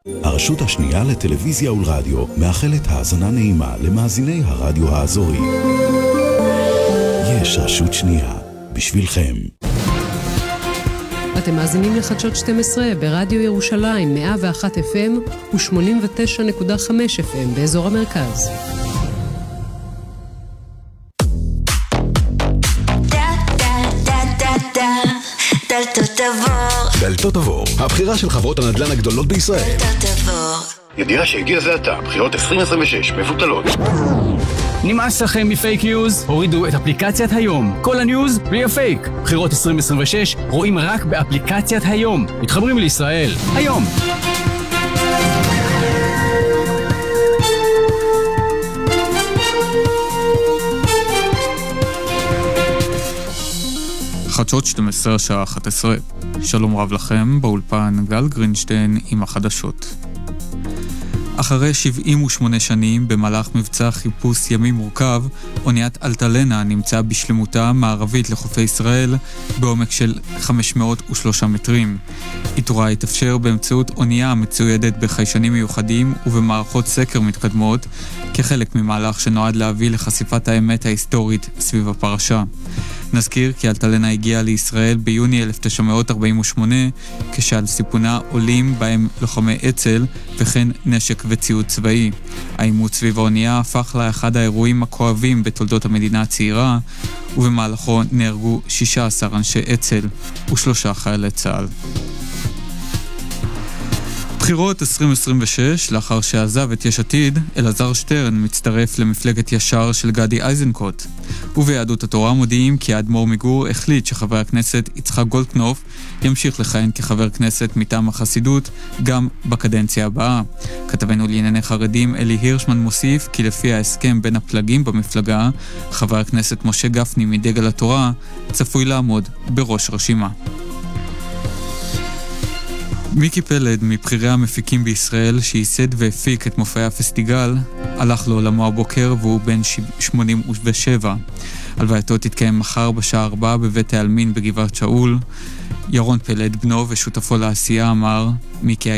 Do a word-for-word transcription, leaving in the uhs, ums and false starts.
הרשות השנייה לטלוויזיה ולרדיו מאחלת האזנה נעימה למאזיני הרדיו האזורי. יש רשות שנייה בשבילכם. אתם מאזינים לחדשות שתים עשרה ברדיו ירושלים מאה ואחת אף אם ו-שמונים ותשע נקודה חמש אף אם באזור המרכז. דלתות עבור. דלתות עבור, הבחירה של חברות הנדל"ן הגדולות בישראל. דלתות עבור. ידיעה שהגיע זה עתה, בחירות עשרים עשרים ושש מבוטלות. נמאס לכם מפייק ניוז? הורידו את אפליקציית היום. כל הניוז בלי הפייק. בחירות עשרים עשרים ושש רואים רק באפליקציית היום. מתחברים לישראל. היום. חדשות שתים עשרה שעה אחת עשרה. שלום רב לכם, באולפן גל גרינשטיין עם החדשות. אחרי שבעים ושמונה שנים, במהלך מבצע חיפוש ימי מורכב, אוניית אלטלנה נמצאה בשלמותה מערבית לחופי ישראל, בעומק של חמש מאות ושלושה מטרים. איתורה התאפשר באמצעות אונייה מצוידת בחיישנים מיוחדים ובמערכות סקר מתקדמות, כחלק ממהלך שנועד להביא לחשיפת האמת ההיסטורית סביב הפרשה. נזכיר כי אלטלנה הגיעה לישראל ביוני אלף תשע מאות ארבעים ושמונה, כשעל סיפונה עולים בהם לוחמי אצ"ל וכן נשק וציוד צבאי. האימוץ סביב האונייה הפך לאחד האירועים הכואבים בתולדות המדינה הצעירה, ובמהלכו נהרגו שישה עשר אנשי אצ"ל ושלושה חיילי צה"ל. בחירות עשרים עשרים ושש, לאחר שעזב את יש עתיד, אלעזר שטרן מצטרף למפלגת ישר של גדי איזנקוט. וביהדות התורה מודיעים כי האדמו"ר מגור החליט שחבר הכנסת יצחק גולדקנופ ימשיך לכהן כחבר כנסת מטעם החסידות גם בקדנציה הבאה. כתבנו לענייני חרדים אלי הירשמן מוסיף כי לפי ההסכם בין הפלגים במפלגה, חבר הכנסת משה גפני מדגל התורה צפוי לעמוד בראש רשימה. מיקי פלד, מבחירי המפיקים בישראל, שייסד והפיק את מופעי הפסטיגל, הלך לעולמו הבוקר והוא בן שמונים ושבע. הלווייתו תתקיים מחר בשעה ארבע בבית העלמין בגבעת שאול. ירון פלד, בנו ושותפו לעשייה, אמר: מיקי